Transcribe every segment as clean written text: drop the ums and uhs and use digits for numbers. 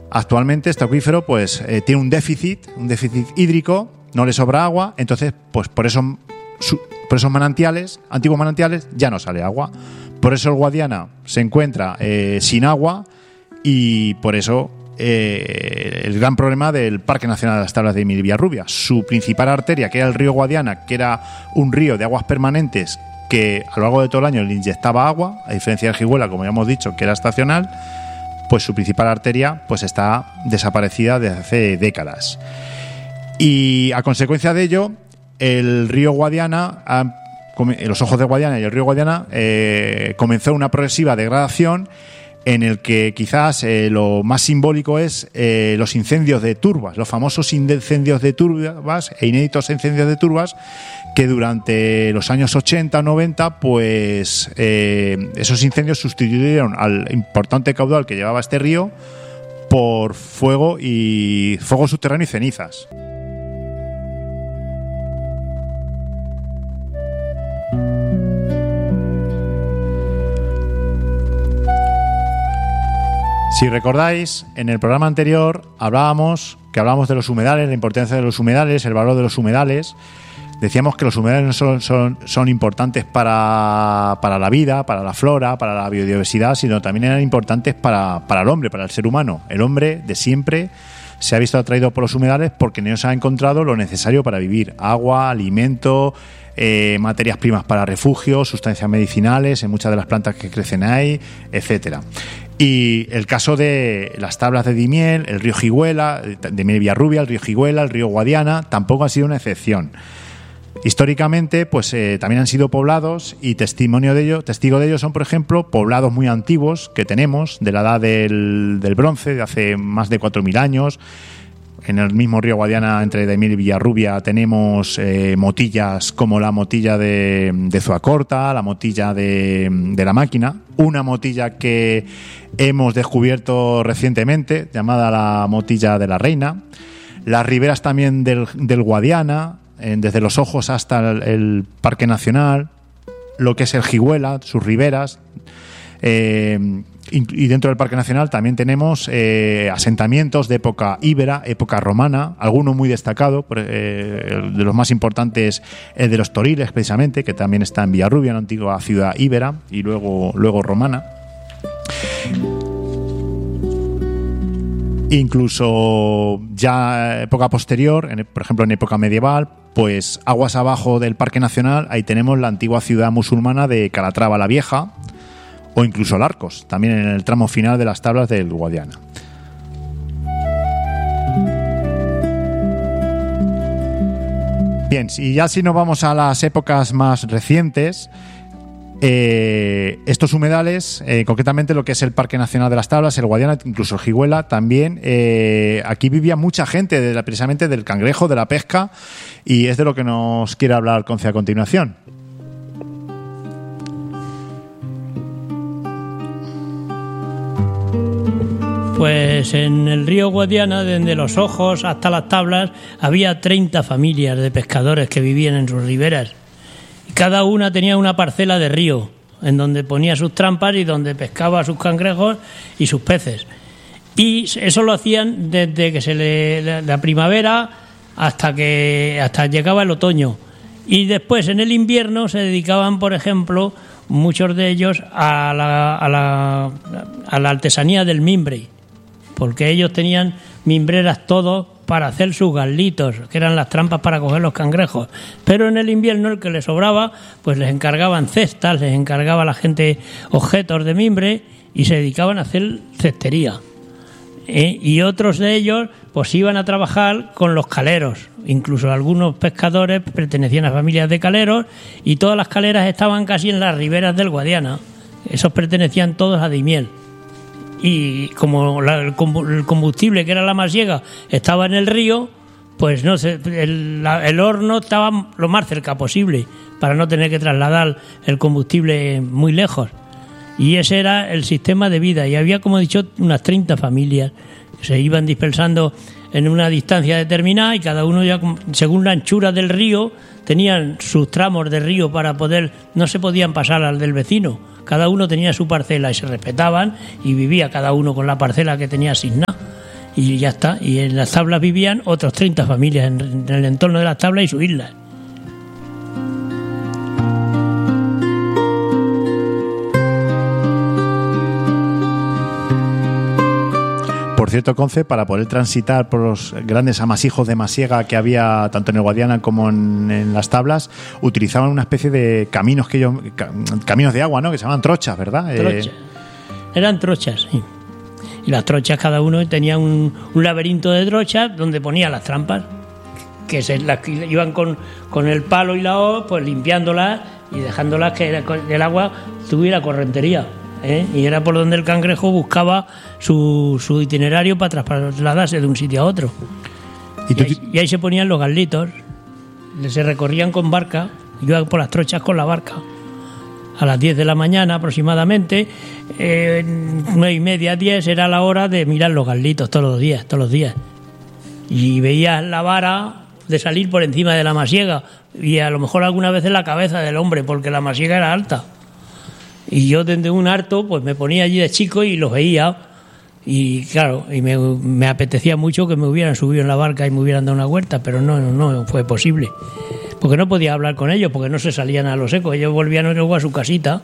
Actualmente este acuífero pues tiene un déficit hídrico, no le sobra agua, entonces pues por esos manantiales, antiguos manantiales, ya no sale agua. Por eso el Guadiana se encuentra sin agua y por eso el gran problema del Parque Nacional de las Tablas de Daimiel y Villarrubia. Su principal arteria, que era el río Guadiana, que era un río de aguas permanentes que a lo largo de todo el año le inyectaba agua, a diferencia del Jigüela, como ya hemos dicho, que era estacional, pues su principal arteria pues está desaparecida desde hace décadas. Y a consecuencia de ello, el río Guadiana, los ojos de Guadiana y el río Guadiana comenzó una progresiva degradación en el que quizás lo más simbólico es los incendios de turbas, los famosos incendios de turbas e inéditos incendios de turbas que durante los años 80 o 90 pues esos incendios sustituyeron al importante caudal que llevaba este río por fuego subterráneo y cenizas. Si recordáis, en el programa anterior hablábamos de los humedales, la importancia de los humedales, el valor de los humedales. Decíamos que los humedales no son importantes para la vida, para la flora, para la biodiversidad, sino también eran importantes para el hombre, para el ser humano. El hombre de siempre se ha visto atraído por los humedales porque en ellos ha encontrado lo necesario para vivir: agua, alimento, materias primas para refugio, sustancias medicinales en muchas de las plantas que crecen ahí, etcétera. Y el caso de las tablas de Daimiel, el río Jigüela, Daimiel y Villarrubia, el río Jigüela, el río Guadiana, tampoco ha sido una excepción. Históricamente, pues también han sido poblados y testigo de ello son, por ejemplo, poblados muy antiguos que tenemos de la edad del Bronce, de hace más de 4.000 años. En el mismo río Guadiana, entre Daimiel y Villarrubia, tenemos motillas como la motilla de Zuacorta, la motilla de la Máquina, una motilla que hemos descubierto recientemente, llamada la motilla de la Reina, las riberas también del Guadiana, desde los ojos hasta el Parque Nacional, lo que es el Jigüela, sus riberas. Y dentro del Parque Nacional también tenemos asentamientos de época íbera, época romana, alguno muy destacado, de los más importantes el de los Toriles, precisamente, que también está en Villarrubia, una antigua ciudad íbera y luego romana. Incluso ya época posterior, por ejemplo en época medieval, pues aguas abajo del Parque Nacional, ahí tenemos la antigua ciudad musulmana de Calatrava la Vieja, o incluso Larcos, también en el tramo final de las tablas del Guadiana. Bien, y ya si nos vamos a las épocas más recientes, estos humedales, concretamente lo que es el Parque Nacional de las Tablas, el Guadiana, incluso el Jigüela, también aquí vivía mucha gente precisamente del cangrejo, de la pesca, y es de lo que nos quiere hablar Conce a continuación. Pues en el río Guadiana, desde los ojos hasta las tablas, había 30 familias de pescadores que vivían en sus riberas. Y cada una tenía una parcela de río, en donde ponía sus trampas y donde pescaba sus cangrejos y sus peces. Y eso lo hacían desde que la primavera hasta llegaba el otoño. Y después, en el invierno, se dedicaban, por ejemplo, muchos de ellos a la artesanía del mimbre, porque ellos tenían mimbreras todos para hacer sus garlitos, que eran las trampas para coger los cangrejos. Pero en el invierno, el que les sobraba, pues les encargaban cestas, les encargaba a la gente objetos de mimbre y se dedicaban a hacer cestería. Y otros de ellos pues iban a trabajar con los caleros. Incluso algunos pescadores pertenecían a familias de caleros y todas las caleras estaban casi en las riberas del Guadiana. Esos pertenecían todos a Daimiel. Y como el combustible, que era la masiega, estaba en el río, pues no sé, el horno estaba lo más cerca posible para no tener que trasladar el combustible muy lejos. Y ese era el sistema de vida. Y había, como he dicho, unas 30 familias que se iban dispersando en una distancia determinada y cada uno ya, según la anchura del río, tenían sus tramos de río para poder... No se podían pasar al del vecino. Cada uno tenía su parcela y se respetaban y vivía cada uno con la parcela que tenía asignada. y ya está. Y en las tablas vivían otros 30 familias en el entorno de las tablas y sus islas. Por cierto, Conce, para poder transitar por los grandes amasijos de masiega que había tanto en el Guadiana como en las tablas, utilizaban una especie de caminos caminos de agua, ¿no? Que se llaman trochas, ¿verdad? Trochas. Eran trochas, sí. Y las trochas, cada uno tenía un laberinto de trochas donde ponía las trampas, que iban con el palo y la hoz, pues limpiándolas y dejándolas que el agua tuviera correntería. Y era por donde el cangrejo buscaba su itinerario para trasladarse de un sitio a otro. Y ahí se ponían los garlitos, se recorrían con barca, iban por las trochas con la barca. A las 10 de la mañana aproximadamente, 9:30, 10 era la hora de mirar los garlitos todos los días. Y veías la vara de salir por encima de la masiega y a lo mejor alguna vez en la cabeza del hombre, porque la masiega era alta. Y yo desde un harto pues me ponía allí de chico y los veía, y claro, y me apetecía mucho que me hubieran subido en la barca y me hubieran dado una vuelta, pero no fue posible, porque no podía hablar con ellos, porque no se salían a lo seco, ellos volvían luego a su casita.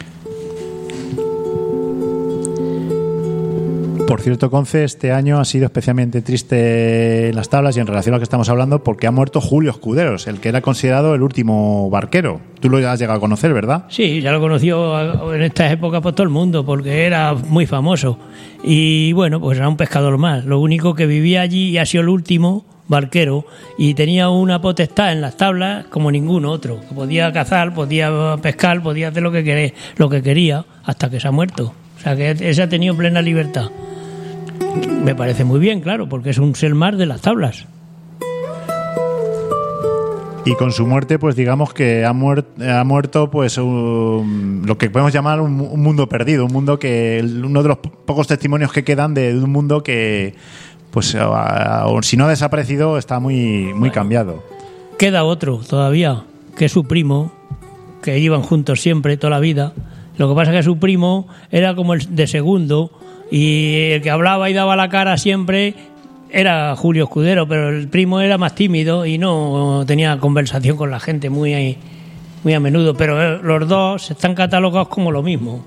Por cierto, Conce, este año ha sido especialmente triste en las tablas y en relación a lo que estamos hablando, porque ha muerto Julio Escuderos, el que era considerado el último barquero. Tú lo has llegado a conocer, ¿verdad? Sí, ya lo conoció en estas épocas por todo el mundo, porque era muy famoso. Y bueno, pues era un pescador más. Lo único que vivía allí y ha sido el último barquero, y tenía una potestad en las tablas como ningún otro. Podía cazar, podía pescar, podía hacer lo que quería, hasta que se ha muerto. O sea que ese ha tenido plena libertad. Me parece muy bien, claro, porque es un ser más de las tablas. Y con su muerte, pues digamos que ha muerto pues lo que podemos llamar un mundo perdido, un mundo que uno de los pocos testimonios que quedan de un mundo que, pues si no ha desaparecido, está muy cambiado. Queda otro todavía, que es su primo, que iban juntos siempre, toda la vida. Lo que pasa es que su primo era como el de segundo, y el que hablaba y daba la cara siempre era Julio Escudero, pero el primo era más tímido y no tenía conversación con la gente muy a menudo, pero los dos están catalogados como lo mismo.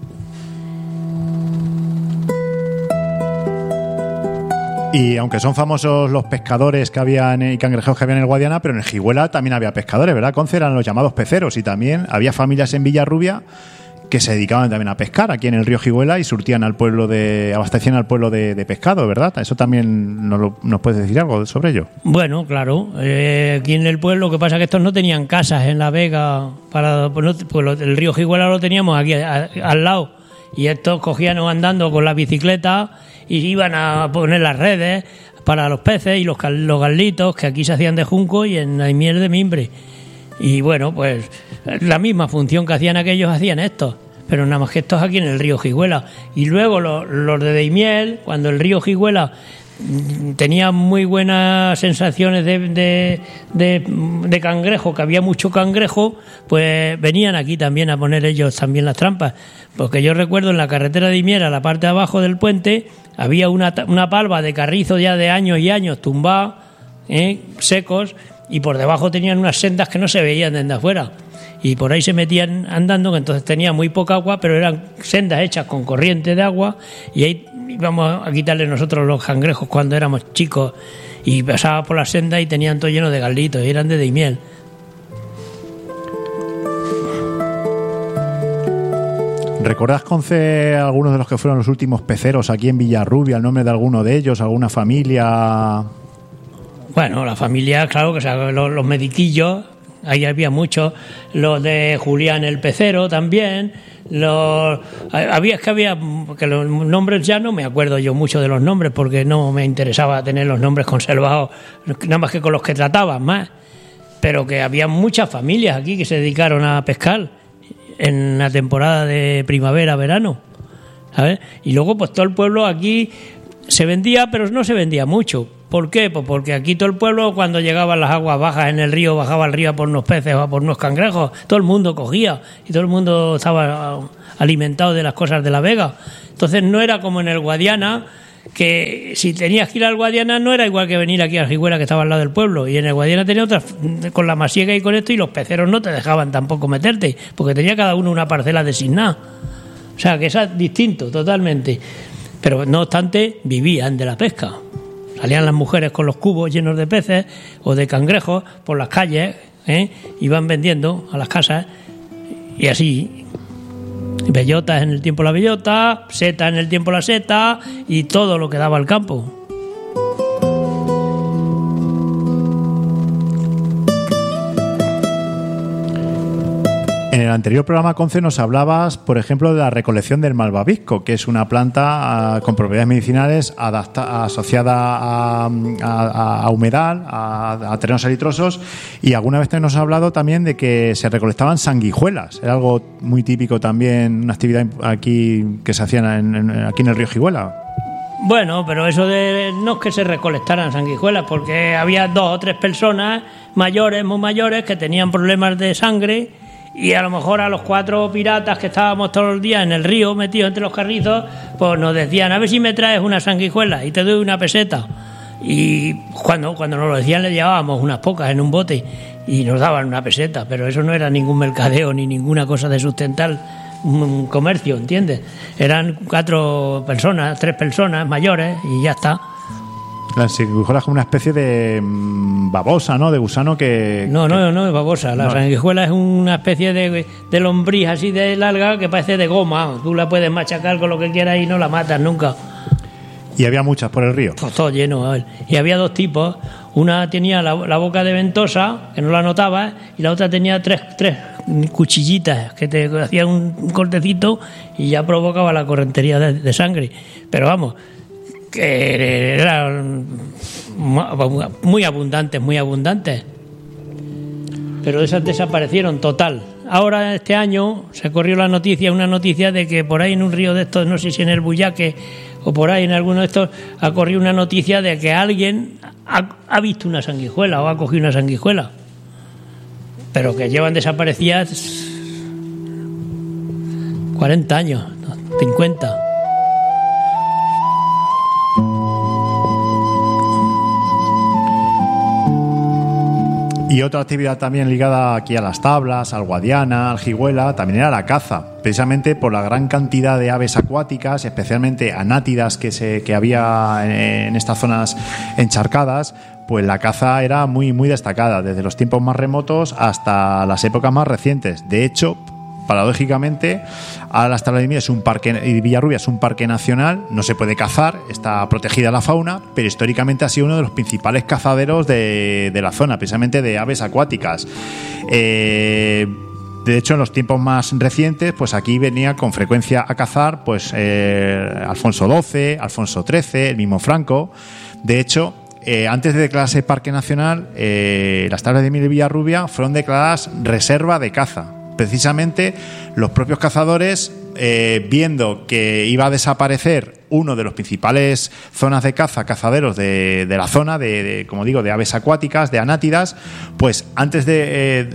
Y aunque son famosos los pescadores que habían y cangrejeros que había en el Guadiana, pero en el Jigüela también había pescadores, ¿verdad? Conce eran los llamados peceros, y también había familias en Villarrubia que se dedicaban también a pescar aquí en el río Jigüela y surtían abastecían al pueblo de pescado, ¿verdad? Eso también nos puedes decir algo sobre ello. Bueno, claro, aquí en el pueblo, lo que pasa es que estos no tenían casas en La Vega, el río Jigüela lo teníamos aquí al lado, y estos cogían andando con la bicicleta y iban a poner las redes para los peces y los garlitos, que aquí se hacían de junco y en Daimiel de mimbre. Y bueno, pues la misma función que hacían aquellos hacían estos, pero nada más que estos aquí en el río Jigüela. Y luego los de Daimiel, cuando el río Jigüela tenía muy buenas sensaciones de cangrejo, que había mucho cangrejo, pues venían aquí también a poner ellos también las trampas. Porque yo recuerdo en la carretera de Daimiel, a la parte de abajo del puente, había una palva de carrizo ya de años y años tumbada, secos, y por debajo tenían unas sendas que no se veían desde afuera, y por ahí se metían andando, que entonces tenía muy poca agua, pero eran sendas hechas con corriente de agua, y ahí íbamos a quitarle nosotros los cangrejos cuando éramos chicos, y pasaba por las sendas y tenían todo lleno de garlitos, y eran de Daimiel. ¿Recuerdas, Conce, algunos de los que fueron los últimos peceros aquí en Villarrubia, el nombre de alguno de ellos, alguna familia? Bueno, la familia, claro, que los mediquillos, ahí había muchos, los de Julián el Pecero también, que los nombres ya no me acuerdo yo mucho de los nombres, porque no me interesaba tener los nombres conservados, nada más que con los que trataban más, pero que había muchas familias aquí que se dedicaron a pescar en la temporada de primavera-verano, ¿sabes? Y luego pues todo el pueblo aquí se vendía, pero no se vendía mucho. ¿Por qué? Pues porque aquí todo el pueblo, cuando llegaban las aguas bajas en el río, bajaba al río a por unos peces o a por unos cangrejos, todo el mundo cogía y todo el mundo estaba alimentado de las cosas de La Vega. Entonces no era como en el Guadiana, que si tenías que ir al Guadiana no era igual que venir aquí a Aljihuela, que estaba al lado del pueblo, y en el Guadiana tenía otras, con la masiega y con esto, y los peceros no te dejaban tampoco meterte, porque tenía cada uno una parcela designada. O sea, que eso es distinto totalmente. Pero no obstante, vivían de la pesca. Salían las mujeres con los cubos llenos de peces o de cangrejos por las calles, iban vendiendo a las casas, y así. Bellotas en el tiempo la bellota, seta en el tiempo la seta, y todo lo que daba al campo. En el anterior programa, Conce, nos hablabas, por ejemplo, de la recolección del malvavisco, que es una planta con propiedades medicinales asociada a humedal, a terrenos salitrosos, y alguna vez nos has hablado también de que se recolectaban sanguijuelas. Era algo muy típico también, una actividad aquí que se hacía aquí en el río Aljihuela. Bueno, pero eso de no es que se recolectaran sanguijuelas, porque había 2 o 3 personas mayores, muy mayores, que tenían problemas de sangre. Y a lo mejor a los 4 piratas que estábamos todos los días en el río metidos entre los carrizos, pues nos decían, a ver si me traes una sanguijuela y te doy una peseta. Y cuando nos lo decían le llevábamos unas pocas en un bote y nos daban una peseta, pero eso no era ningún mercadeo ni ninguna cosa de sustentar un comercio, ¿entiendes? Eran 4 personas, 3 personas mayores y ya está. La sanguijuela es como una especie de babosa, ¿no? De gusano que... No es babosa. La sanguijuela es una especie de lombriz así de larga que parece de goma. Tú la puedes machacar con lo que quieras y no la matas nunca. ¿Y había muchas por el río? Pues todo lleno, a ver. Y había 2 tipos. Una tenía la boca de ventosa, que no la notabas, y la otra tenía tres cuchillitas que te hacían un cortecito y ya provocaba la correntería de sangre. Pero vamos, que eran muy abundantes, pero esas desaparecieron total. Ahora este año se corrió una noticia de que por ahí en un río de estos, no sé si en el Buyaque o por ahí en alguno de estos, ha corrido una noticia de que alguien ha visto una sanguijuela o ha cogido una sanguijuela, pero que llevan desaparecidas 40 años, 50. Y otra actividad también ligada aquí a las tablas, al Guadiana, al Aljihuela, también era la caza, precisamente por la gran cantidad de aves acuáticas, especialmente anátidas que había en estas zonas encharcadas. Pues la caza era muy, muy destacada, desde los tiempos más remotos hasta las épocas más recientes. De hecho, paradójicamente, ahora las tablas de Villarrubia es un parque, y Villarrubia es un parque nacional, no se puede cazar, está protegida la fauna, pero históricamente ha sido uno de los principales cazaderos de la zona, precisamente de aves acuáticas. De hecho, en los tiempos más recientes, pues aquí venía con frecuencia a cazar, pues Alfonso XII, Alfonso XIII, el mismo Franco. De hecho, antes de declararse parque nacional, las tablas de Villarrubia fueron declaradas reserva de caza. Precisamente los propios cazadores, viendo que iba a desaparecer uno de los principales zonas de caza, cazaderos de la zona, como digo, de aves acuáticas, de anátidas, pues antes de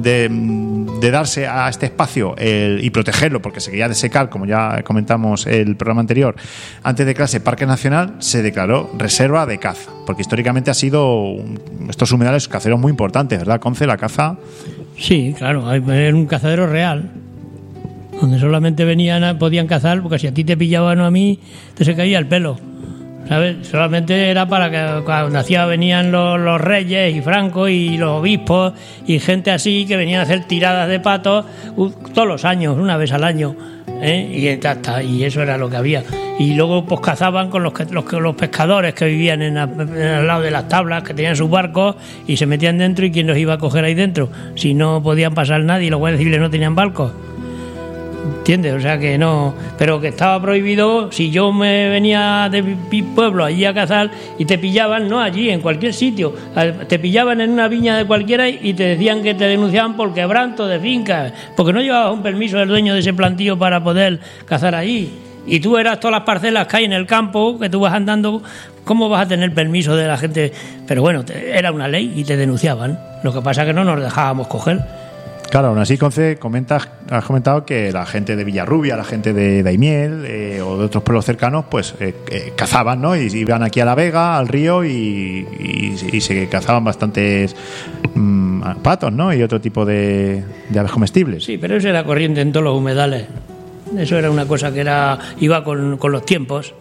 darse a este espacio y protegerlo, porque se quería desecar, como ya comentamos el programa anterior, antes de declararse parque nacional, se declaró reserva de caza, porque históricamente ha sido estos humedales caceros muy importantes, ¿verdad, Conce? La caza... Sí, claro, era un cazadero real, donde solamente podían cazar, porque si a ti te pillaban o a mí, te se caía el pelo, ¿sabes? Solamente era para que cuando venían los reyes y Franco y los obispos y gente así que venían a hacer tiradas de patos todos los años, una vez al año, y eso era lo que había. Y luego pues cazaban con los pescadores que vivían al lado de las tablas, que tenían sus barcos y se metían dentro, y quién los iba a coger ahí dentro si no podían pasar nadie, los guardias civiles no tenían barcos, ¿entiendes? O sea que no, pero que estaba prohibido. Si yo me venía de mi pueblo allí a cazar y te pillaban, no allí, en cualquier sitio, te pillaban en una viña de cualquiera y te decían que te denunciaban por quebranto de fincas, porque no llevabas un permiso del dueño de ese plantío para poder cazar allí. Y tú eras todas las parcelas que hay en el campo, que tú vas andando, ¿cómo vas a tener permiso de la gente? Pero bueno, era una ley y te denunciaban. Lo que pasa es que no nos dejábamos coger. Claro, aún así, Conce, has comentado que la gente de Villarrubia, la gente de Daimiel o de otros pueblos cercanos, pues cazaban, ¿no? Y iban aquí a la Vega, al río, y se cazaban bastantes patos, ¿no? Y otro tipo de aves comestibles. Sí, pero eso era corriente en todos los humedales. Eso era una cosa que iba con los tiempos.